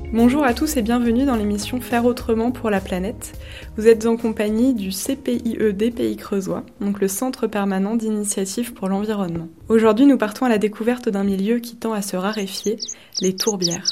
Bonjour à tous et bienvenue dans l'émission Faire autrement pour la planète. Vous êtes en compagnie du CPIE Pays Creusois, donc le Centre permanent d'initiative pour l'environnement. Aujourd'hui, nous partons à la découverte d'un milieu qui tend à se raréfier, les tourbières.